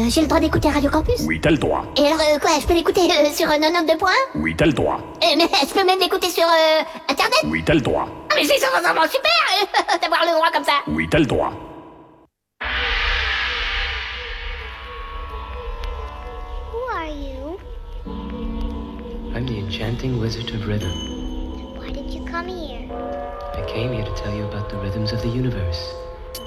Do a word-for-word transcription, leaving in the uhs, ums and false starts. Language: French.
Euh, j'ai le droit d'écouter Radio Campus? Oui, t'as le droit. Et alors, euh, quoi, je peux l'écouter euh, sur euh, quatre-vingt-deux points? Oui, t'as le droit. Euh, mais je peux même l'écouter sur euh, Internet? Oui, t'as le droit. Ah, mais c'est vraiment super euh, d'avoir le droit comme ça. Oui, t'as le droit. Who are you? I'm the enchanting wizard of rhythm. Why did you come here? I came here to tell you about the rhythms of the universe.